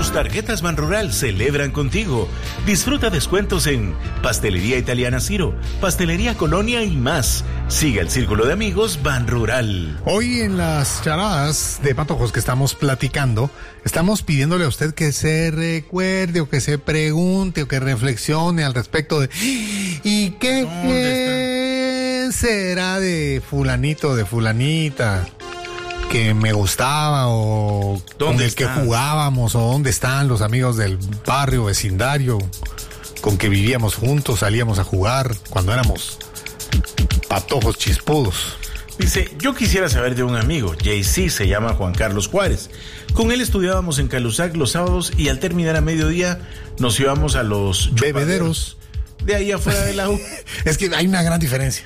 Tus tarjetas Banrural celebran contigo. Disfruta descuentos en Pastelería Italiana Ciro, Pastelería Colonia y más. Sigue el círculo de amigos Banrural. Hoy en las charadas de patojos que estamos platicando, estamos pidiéndole a usted que se recuerde o que se pregunte o que reflexione al respecto de ¿y qué será de fulanito, de fulanita que me gustaba o con el que jugábamos o dónde están los amigos del barrio, vecindario con que vivíamos juntos, salíamos a jugar cuando éramos patojos chispudos? Dice, yo quisiera saber de un amigo, JC, se llama Juan Carlos Juárez. Con él estudiábamos en Calusac los sábados y al terminar a mediodía nos íbamos a los bebederos de ahí afuera de la U. Es que hay una gran diferencia.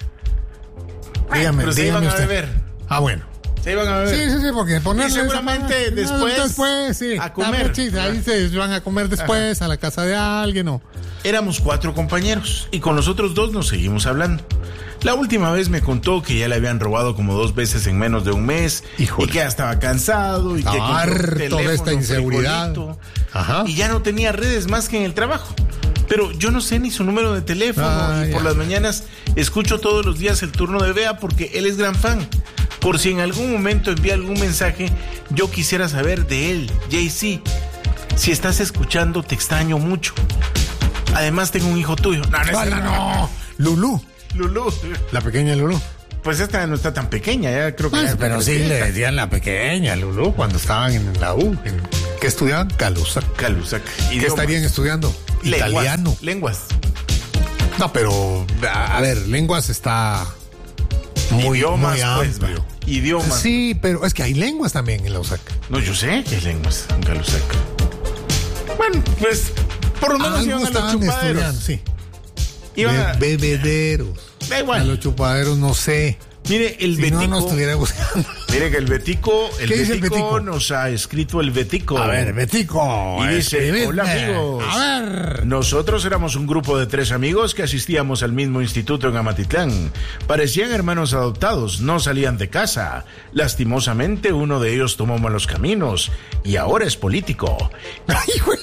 Dígame, pero se iban a beber. Ah, bueno. Se iban a beber. Sí, porque ponerle. Y seguramente después sí, a comer. Ahí se van a comer después, a la casa de alguien o. Éramos 4 compañeros y con los otros 2 nos seguimos hablando. La última vez me contó que ya le habían robado como 2 veces en menos de un mes. Híjole. Y que ya estaba cansado y que harto de esta inseguridad. Ajá. Y ya no tenía redes más que en el trabajo. Pero yo no sé ni su número de teléfono y por las mañanas escucho todos los días el turno de Bea porque él es gran fan. Por si en algún momento envía algún mensaje, yo quisiera saber de él, JC. Si estás escuchando, te extraño mucho. Además tengo un hijo tuyo. No. Lulú. La pequeña Lulú. Pues esta no está tan pequeña, ya creo que... pero sí le decían la pequeña Lulú cuando estaban en la U. ¿Qué estudiaban? Calusac. ¿Qué estarían estudiando? Italiano. Lenguas. No, pero, a ver, lenguas está muy amplio. Idiomas. Sí, pero es que hay lenguas también en la USAC. No, yo sé que hay lenguas en Calusac. Bueno, pues, por lo menos iban a los chupaderos. Sí. Iban a... Bebederos. Da igual. A los chupaderos no sé. Mire, el Betico... no estuviera buscando. Mire que el Betico dice el Betico? Nos ha escrito el Betico. A ver, Betico. Y dice, hola amigos. A ver. Nosotros éramos un grupo de 3 amigos que asistíamos al mismo instituto en Amatitlán. Parecían hermanos adoptados, no salían de casa. Lastimosamente, uno de ellos tomó malos caminos y ahora es político.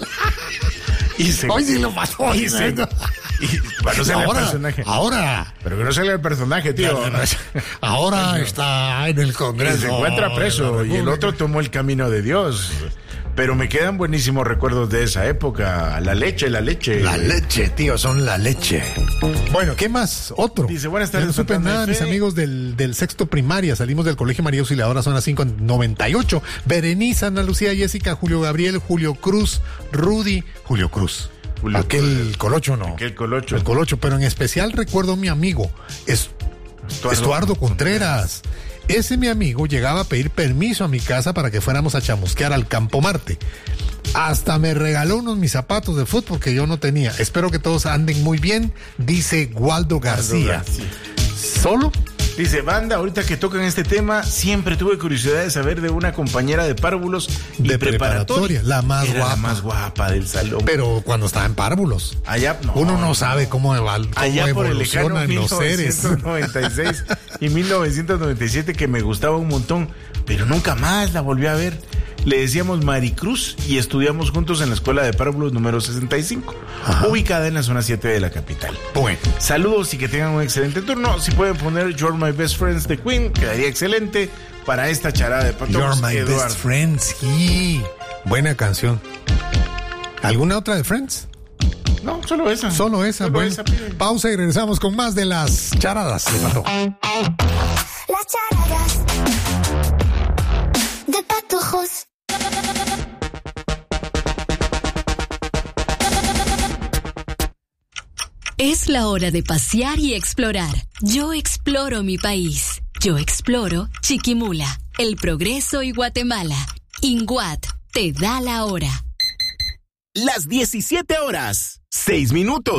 Hoy sí lo pasó. Para no salga el personaje. Ahora. Pero que no salga el personaje, tío. Ahora está en el Congreso. Y se encuentra preso y el otro tomó el camino de Dios. Pero me quedan buenísimos recuerdos de esa época. La leche. La leche, tío, son la leche. Bueno, ¿qué más? Otro. Dice, buenas tardes. No supe nada, mis amigos del sexto primaria. Salimos del Colegio María Auxiliadora, son las 5:98. Berenice, Ana Lucía, Jessica, Julio Gabriel, Julio Cruz, Rudy, Julio Cruz. Aquel colocho, ¿no? El colocho, pero en especial recuerdo a mi amigo Estuardo Contreras. Ese mi amigo llegaba a pedir permiso a mi casa para que fuéramos a chamusquear al Campo Marte. Hasta me regaló unos mis zapatos de fútbol que yo no tenía. Espero que todos anden muy bien, dice Waldo García. ¿Solo? Dice, banda, ahorita que tocan este tema, siempre tuve curiosidad de saber de una compañera de párvulos y de preparatoria. La más guapa. La más guapa del salón. Pero cuando estaba en párvulos. Allá, uno no sabe cómo allá por el lejano los seres. 1996 y 1997 que me gustaba un montón, pero nunca más la volví a ver. Le decíamos Maricruz y estudiamos juntos en la escuela de párvulos número 65, ubicada en la zona 7 de la capital. Bueno. Saludos y que tengan un excelente turno. Si pueden poner You're My Best Friends de Queen, quedaría excelente para esta charada de patojos. You're My Best Friends, sí. Buena canción. ¿Alguna otra de Friends? No, solo esa. Bueno, pausa y regresamos con más de las charadas de patojos. Las charadas de patojos. Es la hora de pasear y explorar. Yo exploro mi país. Yo exploro Chiquimula, El Progreso y Guatemala. INGUAT te da la hora. Las 17 horas, 6 minutos.